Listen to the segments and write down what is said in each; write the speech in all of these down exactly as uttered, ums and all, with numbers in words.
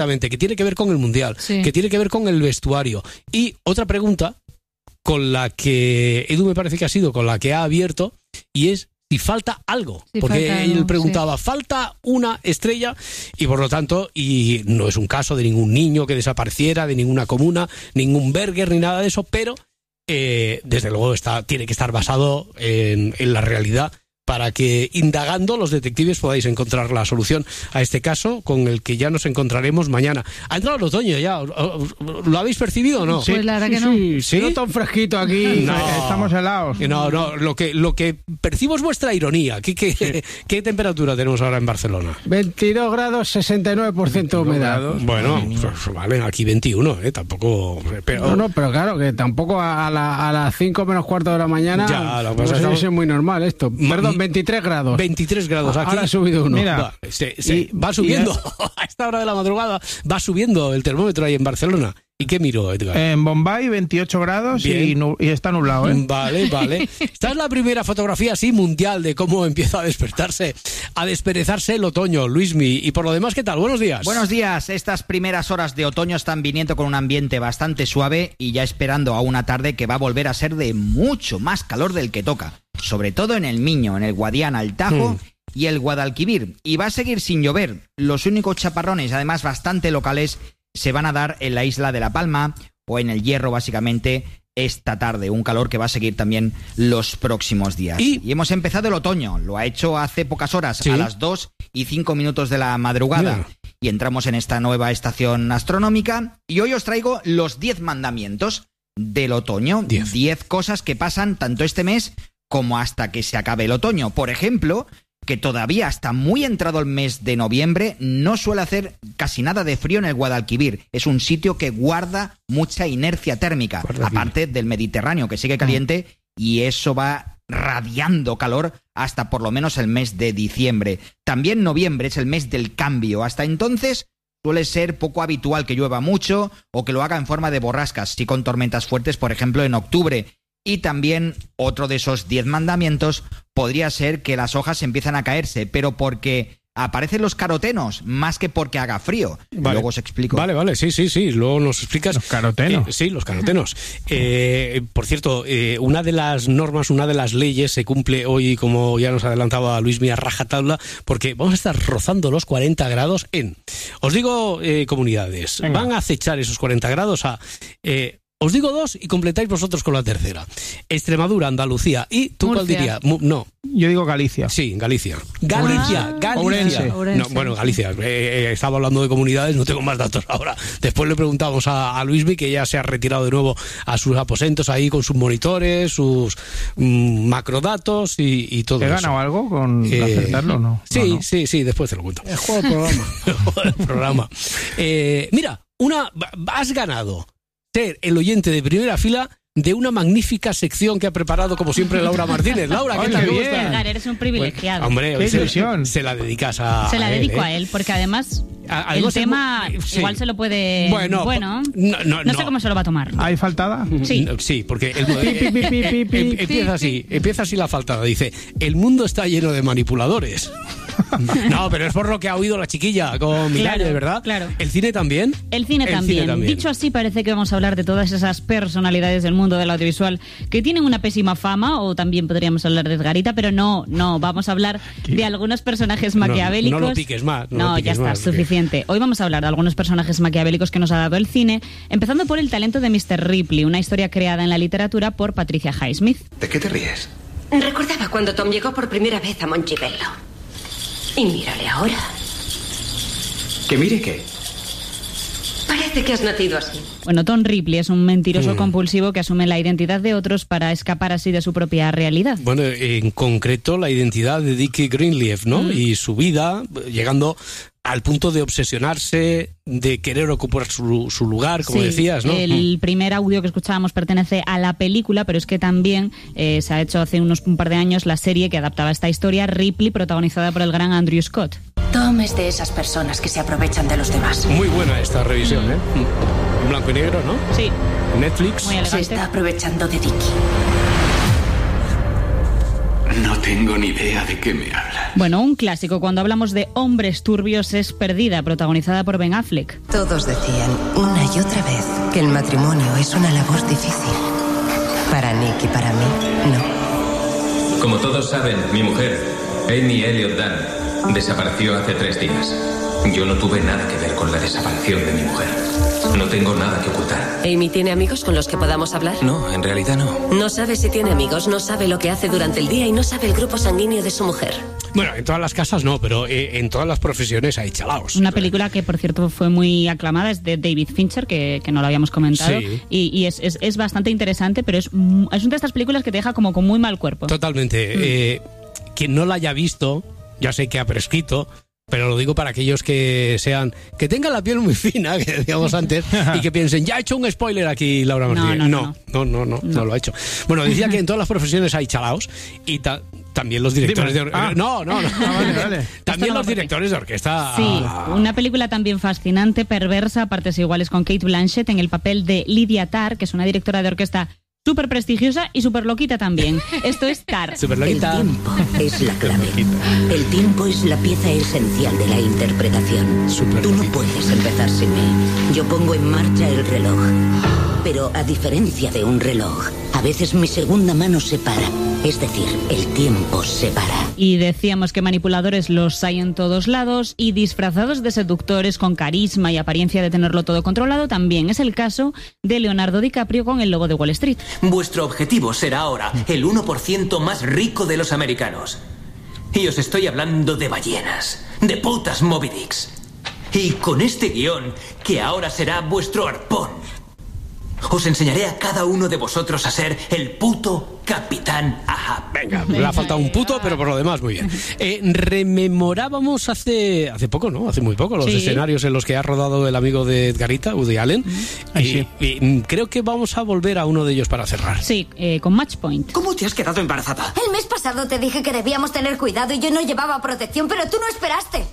Exactamente, que tiene que ver con el Mundial, sí. que tiene que ver con el vestuario. Y otra pregunta con la que Edu me parece que ha sido con la que ha abierto, y es si falta algo, sí, porque falta él algo, preguntaba, sí. falta una estrella, y por lo tanto, y no es un caso de ningún niño que desapareciera, de ninguna comuna, ningún Berger ni nada de eso, pero eh, desde luego está, tiene que estar basado en, en la realidad, para que, indagando, los detectives podáis encontrar la solución a este caso, con el que ya nos encontraremos mañana. Ha entrado el otoño ya, ¿lo habéis percibido o no? Sí, pues la verdad sí, que no. Sí, ¿Sí? No tan fresquito aquí, no, estamos helados. No, no, lo que, lo que percibo es vuestra ironía. ¿Qué, qué, sí. ¿Qué temperatura tenemos ahora en Barcelona? veintidós grados, sesenta y nueve por ciento humedad. Grados. Bueno, pues, vale, aquí veintiuno, ¿eh? Tampoco... Pero... No, no, pero claro, que tampoco a, la, a las cinco menos cuarto de la mañana ya, lo pues no es muy normal esto. Ma Perdón, veintitrés grados. veintitrés grados aquí. Ahora ha subido uno. Mira, va, se, se, y, va subiendo. A esta hora de la madrugada va subiendo el termómetro ahí en Barcelona. ¿Y qué miro, Edgar? En Bombay, veintiocho grados y, nu y está nublado, ¿eh? Vale, vale. Esta es la primera fotografía así mundial de cómo empieza a despertarse, a desperezarse el otoño, Luismi. Y por lo demás, ¿qué tal? Buenos días. Buenos días. Estas primeras horas de otoño están viniendo con un ambiente bastante suave y ya esperando a una tarde que va a volver a ser de mucho más calor del que toca. Sobre todo en el Miño, en el Guadiana, el Tajo... Mm. y el Guadalquivir. Y va a seguir sin llover. Los únicos chaparrones, además bastante locales, se van a dar en la isla de La Palma o en el Hierro, básicamente, esta tarde. Un calor que va a seguir también los próximos días. Y, y hemos empezado el otoño. Lo ha hecho hace pocas horas, ¿sí? a las dos y cinco minutos de la madrugada. Yeah. Y entramos en esta nueva estación astronómica. Y hoy os traigo los diez mandamientos del otoño. diez cosas que pasan tanto este mes como hasta que se acabe el otoño. Por ejemplo... que todavía hasta muy entrado el mes de noviembre no suele hacer casi nada de frío en el Guadalquivir. Es un sitio que guarda mucha inercia térmica, guarda aparte bien. del Mediterráneo, que sigue caliente, y eso va radiando calor hasta por lo menos el mes de diciembre. También noviembre es el mes del cambio. Hasta entonces suele ser poco habitual que llueva mucho o que lo haga en forma de borrascas, sí con tormentas fuertes, por ejemplo, en octubre. Y también otro de esos diez mandamientos podría ser que las hojas empiezan a caerse, pero porque aparecen los carotenos, más que porque haga frío. Vale. Luego os explico. Vale, vale, sí, sí, sí, luego nos explicas. Los carotenos. Eh, sí, los carotenos. eh, por cierto, eh, una de las normas, una de las leyes se cumple hoy, como ya nos adelantaba Luismi, a rajatabla, porque vamos a estar rozando los cuarenta grados en... Os digo, eh, comunidades, Venga. van a acechar esos cuarenta grados a... Eh, Os digo dos y completáis vosotros con la tercera. Extremadura, Andalucía. ¿Y tú Murcia. cuál dirías? No. Yo digo Galicia. Sí, Galicia. Galicia, ah, Galicia. Ourense. Ourense. No, bueno, Galicia. Eh, eh, estaba hablando de comunidades, no tengo más datos ahora. Después le preguntamos a, a Luismi, que ya se ha retirado de nuevo a sus aposentos ahí con sus monitores, sus mm, macrodatos y, y todo ¿Te eso. ¿Te ganado algo con eh, acertarlo o no? Sí, no, no. sí, sí, después te lo cuento. El juego del programa. El juego del programa. Eh, mira, una, has ganado ser el oyente de primera fila de una magnífica sección que ha preparado, como siempre, Laura Martínez. Laura, ¿qué tal? ¿Cómo estás? Eres un privilegiado. Bueno, hombre, qué se, ilusión. Se la dedicas a Se la a dedico él, ¿eh? a él, porque además, a, el tema es, sí. igual se lo puede... Bueno, bueno no, no, no sé no. cómo se lo va a tomar. ¿Hay faltada? Sí. Sí, porque el, eh, eh, empieza así, empieza así la faltada. Dice, el mundo está lleno de manipuladores. No, pero es por lo que ha oído la chiquilla con Milagre, claro, ¿verdad? Claro. ¿El cine también? El cine, el también. cine también. Dicho así, parece que vamos a hablar de todas esas personalidades del mundo del audiovisual que tienen una pésima fama, o también podríamos hablar de Edgarita, pero no, no, vamos a hablar ¿Qué? de algunos personajes maquiavélicos. No, no lo piques más. No, no lo piques ya está, más, suficiente. Hoy vamos a hablar de algunos personajes maquiavélicos que nos ha dado el cine, empezando por el talento de mister Ripley, una historia creada en la literatura por Patricia Highsmith. ¿De qué te ríes? Recordaba cuando Tom llegó por primera vez a Montebello. Y mírale ahora. ¿Que mire qué? Parece que has nacido así. Bueno, Tom Ripley es un mentiroso mm. compulsivo que asume la identidad de otros para escapar así de su propia realidad. Bueno, en concreto la identidad de Dickie Greenleaf, ¿no? Mm. Y su vida, llegando al punto de obsesionarse, de querer ocupar su, su lugar, como sí, decías, ¿no? El primer audio que escuchábamos pertenece a la película, pero es que también eh, se ha hecho hace unos un par de años la serie que adaptaba esta historia, Ripley, protagonizada por el gran Andrew Scott. Tom es de esas personas que se aprovechan de los demás. Muy buena esta revisión, ¿eh? En blanco y negro, ¿no? Sí. Netflix. Se está aprovechando de Dickie. No tengo ni idea de qué me hablas. Bueno, un clásico cuando hablamos de hombres turbios es Perdida, protagonizada por Ben Affleck. Todos decían una y otra vez que el matrimonio es una labor difícil. Para Nick y para mí, no. Como todos saben, mi mujer, Amy Elliott Dunn, desapareció hace tres días. Yo no tuve nada que ver con la desaparición de mi mujer. No tengo nada que ocultar. ¿Amy tiene amigos con los que podamos hablar? No, en realidad no. No sabe si tiene amigos, no sabe lo que hace durante el día y no sabe el grupo sanguíneo de su mujer. Bueno, en todas las casas no, pero eh, en todas las profesiones hay chalaos. Una película que, por cierto, fue muy aclamada, es de David Fincher, que, que no lo habíamos comentado, sí. y, y es, es, es bastante interesante, pero es, es una de estas películas que te deja como con muy mal cuerpo. Totalmente. Mm. Eh, quien no la haya visto, ya sé que ha prescrito, pero lo digo para aquellos que sean, que tengan la piel muy fina, que decíamos antes, y que piensen, ya he hecho un spoiler aquí, Laura Martínez. No, no, no, no, no, no, no, no lo ha hecho. Bueno, decía que en todas las profesiones hay chalaos y ta- también los directores Dime. de orquesta. Ah. No, no, no. Ah, vale, vale. También los directores de orquesta. Sí, una película también fascinante, perversa, a partes iguales, con Kate Blanchett en el papel de Lydia Tarr, que es una directora de orquesta súper prestigiosa y súper loquita también. Esto es Tarr. Súper loquita. El tiempo es la clave. El tiempo es la pieza esencial de la interpretación. Súper Tú no loquita. puedes empezar sin mí. Yo pongo en marcha el reloj. Pero a diferencia de un reloj, a veces mi segunda mano se para. Es decir, el tiempo se para. Y decíamos que manipuladores los hay en todos lados y disfrazados de seductores con carisma y apariencia de tenerlo todo controlado también. Es el caso de Leonardo DiCaprio con El Lobo de Wall Street. Vuestro objetivo será ahora el uno por ciento más rico de los americanos. Y os estoy hablando de ballenas, de putas Moby Dicks. Y con este guión, que ahora será vuestro arpón, os enseñaré a cada uno de vosotros a ser el puto Capitán Ahab. Venga, le ha faltado un puto, pero por lo demás muy bien. Eh, rememorábamos hace hace poco, ¿no? Hace muy poco, los Sí. escenarios en los que ha rodado el amigo de Edgarita, Woody Allen. Ay, y, sí. y creo que vamos a volver a uno de ellos para cerrar. Sí, eh, con Match Point. ¿Cómo te has quedado embarazada? El mes pasado te dije que debíamos tener cuidado y yo no llevaba protección, pero tú no esperaste.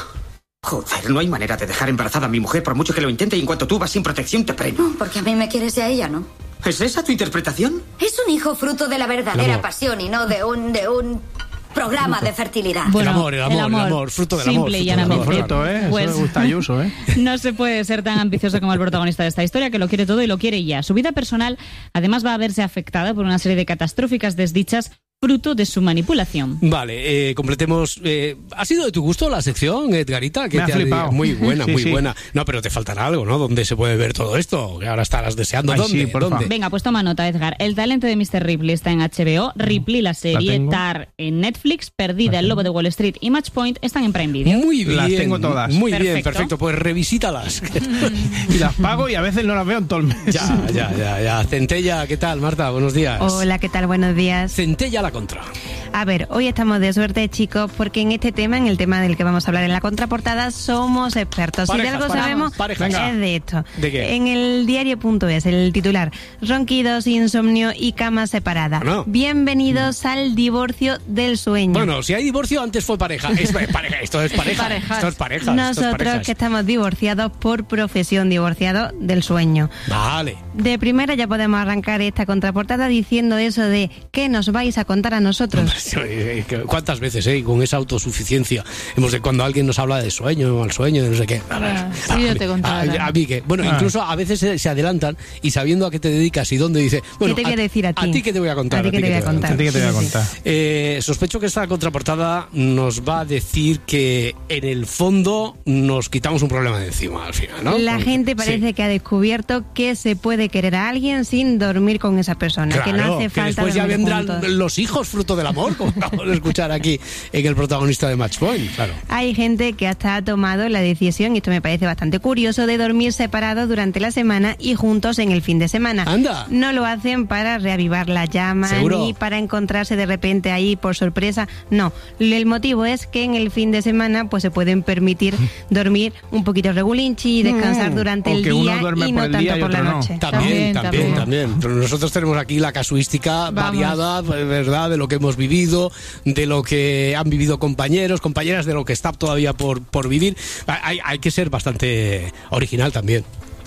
Joder, no hay manera de dejar embarazada a mi mujer por mucho que lo intente y en cuanto tú vas sin protección te preno. Porque a mí me quieres y a ella, ¿no? ¿Es esa tu interpretación? Es un hijo fruto de la verdadera pasión y no de un de un programa de fertilidad. Bueno, el, amor, el amor, el amor, el amor, fruto del amor. Simple y fruto del amor. llanamente. Fruto, ¿eh? Eso Pues- me gusta Ayuso, ¿eh? No se puede ser tan ambicioso como el protagonista de esta historia, que lo quiere todo y lo quiere ya. Su vida personal, además, va a verse afectada por una serie de catastróficas desdichas fruto de su manipulación. Vale, eh, completemos. Eh, ¿Ha sido de tu gusto la sección, Edgarita? Que Me ha te flipado. Muy buena, Sí, muy sí. buena. No, pero te faltará algo, ¿no? ¿Dónde se puede ver todo esto? Que ahora estarás deseando. Ay, ¿Dónde? sí, porfa. ¿Dónde? Venga, pues toma nota, Edgar. El talento de mister Ripley está en H B O, Ripley, la serie, tengo. Tar en Netflix, Perdida, El Lobo de Wall Street y Match Point están en Prime Video. Muy bien. Las tengo todas. Muy bien, Perfecto. perfecto. Pues revisítalas. Y las pago y a veces no las veo en todo el mes. ya, ya, ya, ya. Centella, ¿qué tal, Marta? Buenos días. Hola, ¿qué tal? Buenos días. Centella la contra. A ver, hoy estamos de suerte, chicos, porque en este tema, en el tema del que vamos a hablar en la contraportada, somos expertos. Parejas, si de algo parejas, sabemos, parejas. es de esto. ¿De qué? En el diario.es, el titular: ronquidos, insomnio y cama separada. Bueno. Bienvenidos al divorcio del sueño. Bueno, si hay divorcio, antes fue pareja. Es pareja. Esto es pareja. Parejas. Esto es pareja. esto es Nosotros parejas. que estamos divorciados por profesión, divorciados del sueño. Vale. De primera ya podemos arrancar esta contraportada diciendo eso de ¿qué nos vais a contar a nosotros? ¿Cuántas veces, eh? Con esa autosuficiencia hemos de cuando alguien nos habla de sueño, al sueño, de no sé qué. Ah, sí, yo te contaré. A, a mí que, bueno, Ah. incluso a veces se, se adelantan y sabiendo a qué te dedicas y dónde dice, bueno, ¿Qué te voy a decir a ti? A ti qué te voy a contar. A ti qué te voy a contar. ¿A ti qué te voy a Sí, sí. contar? Eh, sospecho que esta contraportada nos va a decir que en el fondo nos quitamos un problema de encima al final, ¿no? La gente parece Sí. que ha descubierto que se puede querer a alguien sin dormir con esa persona, Claro, que no hace que falta después ya dormir vendrán juntos. los hijos fruto del amor, como acabamos de escuchar aquí en el protagonista de Match Point, claro. Hay gente que hasta ha tomado la decisión, y esto me parece bastante curioso, de dormir separados durante la semana y juntos en el fin de semana. Anda. No lo hacen para reavivar la llama ¿Seguro? ni para encontrarse de repente ahí por sorpresa. No, el motivo es que en el fin de semana pues se pueden permitir dormir un poquito regulinchi y descansar Mm. durante O el que uno día duerme y por no el tanto día y por la otro no. noche. También, También, también, también, también. Pero nosotros tenemos aquí la casuística Vamos. variada, pues, ¿verdad? De lo que hemos vivido, de lo que han vivido compañeros, compañeras, de lo que está todavía por, por vivir. Hay, hay que ser bastante original también.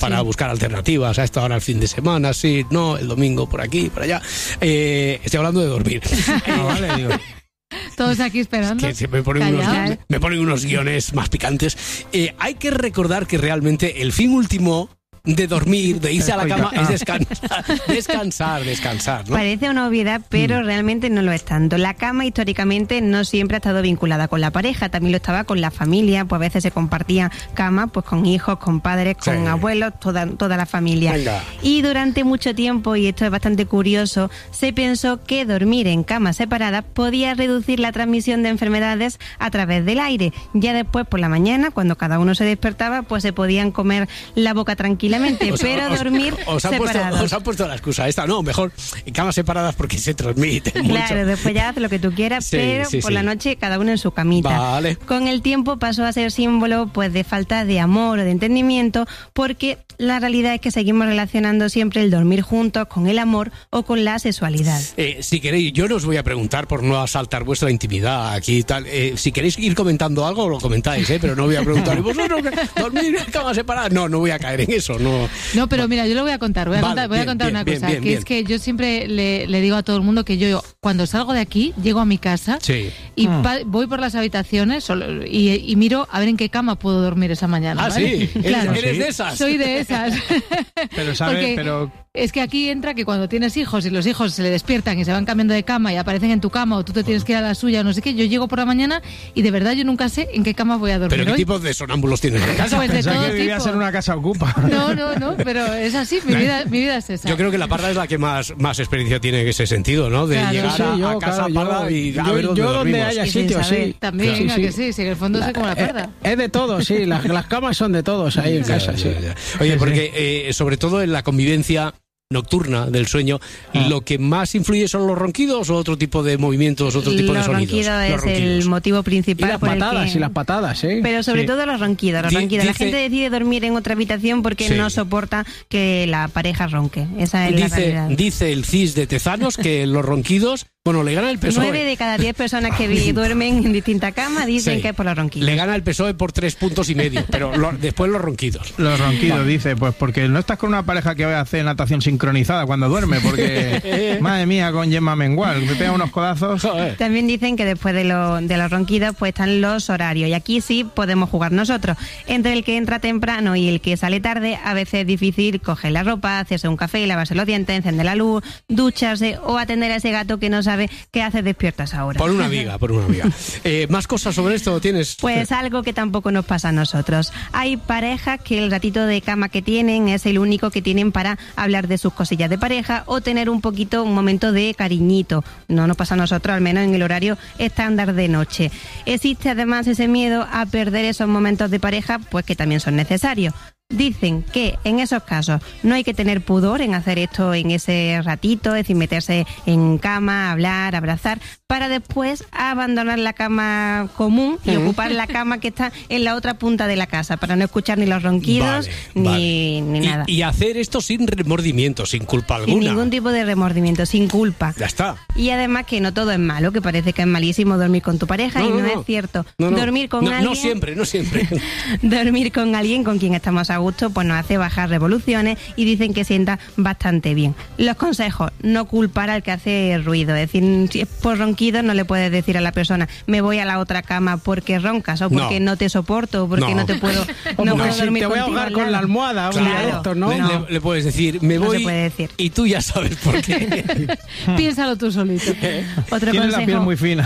para Sí. buscar alternativas a esta hora el fin de semana, sí, no, el domingo por aquí, por allá. Eh, estoy hablando de dormir. Ah, vale, digo. Todos aquí esperando. Que se me ponen, unos, Callaos. me ponen unos guiones más picantes. Eh, hay que recordar que realmente el fin último de dormir, de irse a la cama, es descansar, descansar, descansar, ¿no? Parece una obviedad, pero Mm. realmente no lo es tanto. La cama históricamente no siempre ha estado vinculada con la pareja, también lo estaba con la familia, pues a veces se compartía cama pues con hijos, con padres, con Sí. abuelos, toda, toda la familia. Venga. Y durante mucho tiempo, y esto es bastante curioso, se pensó que dormir en camas separadas podía reducir la transmisión de enfermedades a través del aire. Ya después, por la mañana, cuando cada uno se despertaba, pues se podían comer la boca tranquilamente, Os- pero os- dormir os han puesto, separados. os han puesto la excusa esta, no, mejor en camas separadas porque se transmite mucho. Claro, después ya haz lo que tú quieras, Sí, pero sí, por sí. la noche cada uno en su camita. Vale. Con el tiempo pasó a ser símbolo pues de falta de amor o de entendimiento, porque la realidad es que seguimos relacionando siempre el dormir juntos con el amor o con la sexualidad. Eh, si queréis, yo no os voy a preguntar por no asaltar vuestra intimidad aquí y tal. Eh, si queréis ir comentando algo, lo comentáis, ¿eh? Pero no voy a preguntar, ¿y vosotros qué? ¿Dormir en camas separadas? No, no voy a caer en eso, no. No, pero mira, yo lo voy a contar. Voy a Vale, contar, voy a bien, contar bien, una bien, cosa, bien, que bien. es que yo siempre le, le digo a todo el mundo que yo cuando salgo de aquí, llego a mi casa Sí. y Mm. pa- voy por las habitaciones solo- y, y miro a ver en qué cama puedo dormir esa mañana. Ah, ¿vale? sí. ¿Eres- Claro. eres de esas? Soy de esas. Pero, ¿sabes? Porque Pero... es que aquí entra que cuando tienes hijos y los hijos se le despiertan y se van cambiando de cama y aparecen en tu cama o tú te tienes que ir a la suya o no sé qué, yo llego por la mañana y de verdad yo nunca sé en qué cama voy a dormir ¿Pero qué hoy. tipo de sonámbulos tienes en casa? Pues de Pensaba todo que vivías tipo. en una casa ocupa. No, no, no, pero es así, mi vida, mi vida es esa. Yo creo que la Parda es la que más, más experiencia tiene en ese sentido, ¿no? De Claro. llegar Sí, a, yo, a casa claro, Parda yo- y a yo- ver dónde yo donde dormimos. haya Y sin sitio, saber. sí. También, Sí, ¿a sí. que sí? Si en el fondo soy como la parda. Es de todo, sí. Las, las camas son de todos ahí en Ya, casa, ya, sí. ya. Oye, porque eh, sobre todo en la convivencia nocturna del sueño, ¿lo que más influye son los ronquidos o otro tipo de movimientos, otro tipo de Los sonidos? ronquidos Los es ronquidos. el motivo Y principal las por el patadas, que... y las patadas, sí. Pero sobre Sí. todo los ronquidos, los Di- ronquidos. La dice- gente decide dormir en otra habitación porque Sí. no soporta que la pareja ronque. Esa es la Dice, realidad. dice el C I S de Tezanos que los ronquidos, bueno, le gana el P S O E. Nueve de cada diez personas que vi- duermen en distintas camas dicen Sí. que es por los ronquidos. Le gana el P S O E por tres puntos y medio, pero lo- después los ronquidos. Los ronquidos, dice, pues porque no estás con una pareja que vaya a hacer natación sincronizada cuando duerme, porque, madre mía, con Gemma Mengual, me pega unos codazos. Joder. También dicen que después de, lo- de los ronquidos pues están los horarios y aquí sí podemos jugar nosotros. Entre el que entra temprano y el que sale tarde, a veces es difícil coger la ropa, hacerse un café, lavarse los dientes, encender la luz, ducharse o atender a ese gato que no sabe qué hace despiertas ahora. Por una amiga, por una amiga. Eh, ¿Más cosas sobre esto tienes? Pues algo que tampoco nos pasa a nosotros. Hay parejas que el ratito de cama que tienen es el único que tienen para hablar de sus cosillas de pareja o tener un poquito, un momento de cariñito. No nos pasa a nosotros, al menos en el horario estándar de noche. Existe además ese miedo a perder esos momentos de pareja, pues que también son necesarios. Dicen que en esos casos no hay que tener pudor en hacer esto en ese ratito, es decir, meterse en cama, hablar, abrazar, para después abandonar la cama común y Ujú. ocupar la cama que está en la otra punta de la casa, para no escuchar ni los ronquidos Vale, ni, vale. ni Y- nada. Y, hacer esto sin remordimiento, sin culpa Sin alguna. ningún tipo de remordimiento, sin culpa. Ya está. Y además que no todo es malo, que parece que es malísimo dormir con tu pareja No, y no, no, no. es cierto. No, no. Dormir con no, alguien... no siempre, no siempre. Dormir con alguien con quien estamos a gusto pues nos hace bajar revoluciones y dicen que sienta bastante bien. Los consejos: no culpar al que hace ruido, es decir, si es por ronquidos no le puedes decir a la persona me voy a la otra cama porque roncas o porque no, No. te soporto o porque no, No. te puedo O no porque puedo si dormir te voy a contigo ahogar al con lado. la almohada, un día de Claro. estos, ¿no? Le, No. le- le puedes decir, me No voy se puede decir. y tú ya sabes por qué. Piénsalo tú solito. Otro Tiene la piel consejo, muy fina.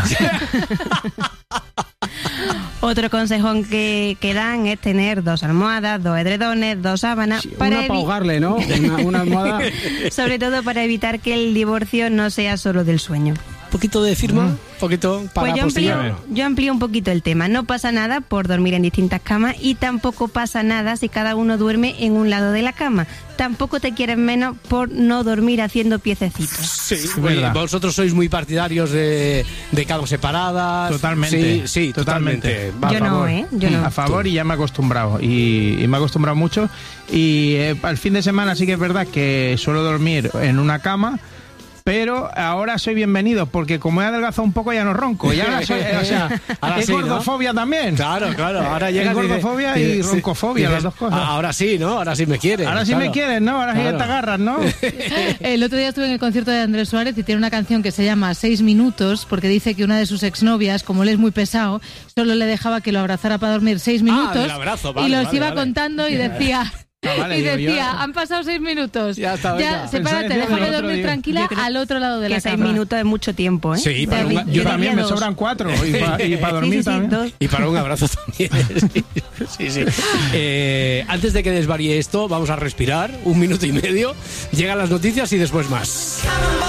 otro consejo que, que dan es tener dos almohadas, dos edredones, dos sábanas Sí, para una para evi- ahogarle, ¿no? Una, una almohada. sobre todo para evitar que el divorcio no sea solo del sueño. Un poquito de firma, un poquito para Pues yo apostillar. amplío, yo amplío un poquito el tema. No pasa nada por dormir en distintas camas y tampoco pasa nada si cada uno duerme en un lado de la cama. Tampoco te quieres menos por no dormir haciendo piececitos. Sí, verdad. oye, vosotros sois muy partidarios de, de camas separadas. Totalmente. Sí, sí, totalmente. Va, Yo a no, favor. ¿eh? Yo no. A favor y ya me he acostumbrado. Y, y me he acostumbrado mucho. Y eh, al fin de semana sí que es verdad que suelo dormir en una cama, pero ahora soy bienvenido, porque como he adelgazado un poco ya no ronco. Y ahora soy, o sea, ahora es sí, gordofobia ¿no? también. Claro, claro. Ahora llega es gordofobia y, y roncofobia, sí, las dos cosas. Ahora sí, ¿no? Ahora sí me quieres. Ahora sí claro. me quieres, ¿no? Ahora claro. sí te agarras, ¿no? El otro día estuve en el concierto de Andrés Suárez y tiene una canción que se llama Seis Minutos, porque dice que una de sus exnovias, como él es muy pesado, solo le dejaba que lo abrazara para dormir seis minutos. Ah, del abrazo, vale, y los vale, iba vale. contando y decía... Ah, vale, y digo, decía, yo... han pasado seis minutos. Ya está, ya, sepárate, déjame dormir tranquila al otro lado de que la seis cama. minutos es mucho tiempo, ¿eh? Sí, para yo, un, yo también me sobran cuatro y para y pa dormir sí, sí, sí, también. Dos. Y para un abrazo también. Sí, sí. sí. Eh, antes de que desvaríe esto, vamos a respirar un minuto y medio. Llegan las noticias y después más.